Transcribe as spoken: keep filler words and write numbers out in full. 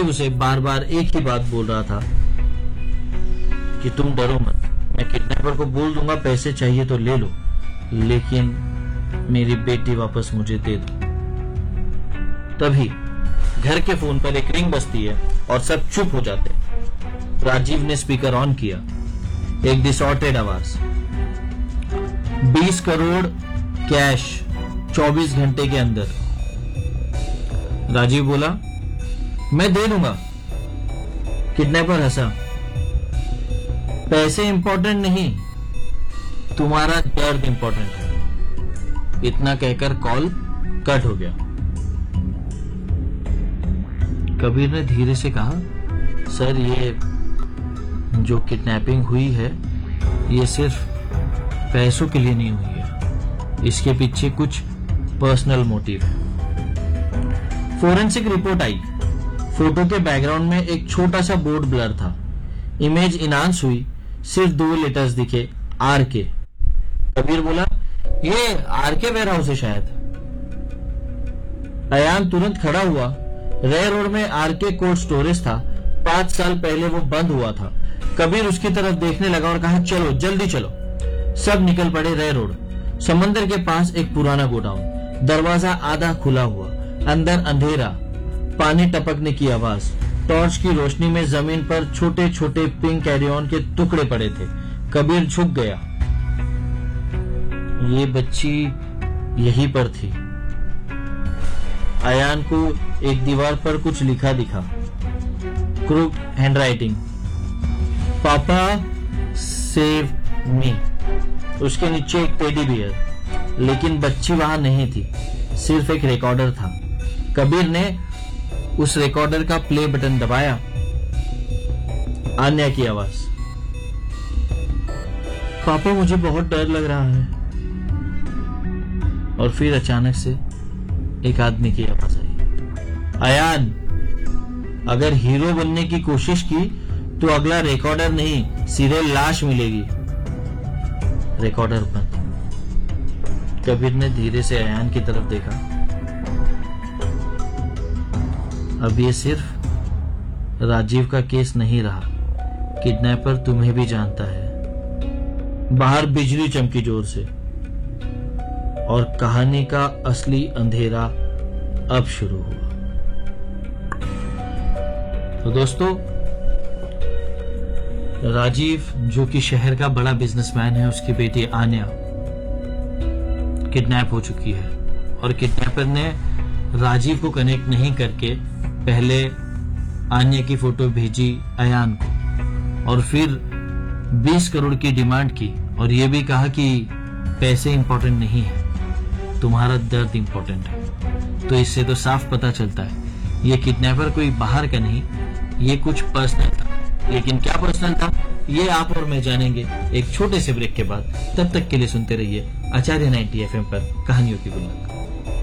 राजीव उसे बार बार एक ही बात बोल रहा था कि तुम डरो मत, मैं किडनैपर को बोल दूंगा पैसे चाहिए तो ले लो, लेकिन मेरी बेटी वापस मुझे दे दो। तभी घर के फोन पर एक रिंग बजती है और सब चुप हो जाते। राजीव ने स्पीकर ऑन किया। एक डिसऑर्टेड आवाज, बीस करोड़ कैश चौबीस घंटे के अंदर। राजीव बोला, मैं दे दूंगा। किडनैपर हंसा, पैसे इंपॉर्टेंट नहीं, तुम्हारा दर्द इंपॉर्टेंट है। इतना कहकर कॉल कट हो गया। कबीर ने धीरे से कहा, सर ये जो किडनैपिंग हुई है ये सिर्फ पैसों के लिए नहीं हुई है, इसके पीछे कुछ पर्सनल मोटिव है। फोरेंसिक रिपोर्ट आई। फोटो के बैकग्राउंड में एक छोटा सा बोर्ड ब्लर था। इमेज इनहांस हुई, सिर्फ दो लेटर्स दिखे, आर के। कबीर बोला, ये आर के वेयर हाउस है शायद। अयान तुरंत खड़ा हुआ। रे रोड में आर के कोल्ड स्टोरेज था। पांच साल पहले वो बंद हुआ था। कबीर उसकी तरफ देखने लगा और कहा, चलो जल्दी चलो। सब निकल पड़े रे रोड। समंदर के पास एक पुराना गोडाउन। दरवाजा आधा खुला हुआ, अंदर अंधेरा, पानी टपकने की आवाज। टॉर्च की रोशनी में जमीन पर छोटे छोटे पिंक कैरियन के टुकड़े पड़े थे। कबीर झुक गया। ये बच्ची यहीं पर थी। अयान को एक दीवार पर कुछ लिखा दिखा, क्रूक हैंडराइटिंग, पापा सेव मी। उसके नीचे एक टेडी बियर, लेकिन बच्ची वहां नहीं थी, सिर्फ एक रिकॉर्डर था। कबीर ने उस रिकॉर्डर का प्ले बटन दबाया। आन्या की आवाज, पापा मुझे बहुत डर लग रहा है। और फिर अचानक से एक आदमी की आवाज आई, अयान अगर हीरो बनने की कोशिश की तो अगला रिकॉर्डर नहीं, सीधे लाश मिलेगी। रिकॉर्डर बंद। कबीर ने धीरे से अयान की तरफ देखा। अब ये सिर्फ राजीव का केस नहीं रहा, किडनैपर तुम्हें भी जानता है। बाहर बिजली चमकी जोर से और कहानी का असली अंधेरा अब शुरू हुआ। तो दोस्तों, राजीव जो कि शहर का बड़ा बिजनेसमैन है, उसकी बेटी आन्या किडनैप हो चुकी है और किडनैपर ने राजीव को कनेक्ट नहीं करके पहले आन्या की फोटो भेजी अयान को और फिर बीस करोड़ की डिमांड की और यह भी कहा कि पैसे इंपॉर्टेंट नहीं है, तुम्हारा दर्द इंपॉर्टेंट है। तो इससे तो साफ पता चलता है ये किडनैपर कोई बाहर का नहीं, ये कुछ पर्सनल था। लेकिन क्या पर्सनल था ये आप और मैं जानेंगे एक छोटे से ब्रेक के बाद। तब तक के लिए सुनते रहिए आचार्य नाइंटी एफ एम पर कहानियों की गुलक।